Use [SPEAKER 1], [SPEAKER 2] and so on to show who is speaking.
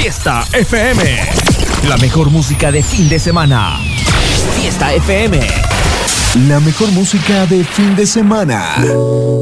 [SPEAKER 1] Fiesta FM. La mejor música de fin de semana. Fiesta FM.
[SPEAKER 2] La mejor música de fin de semana.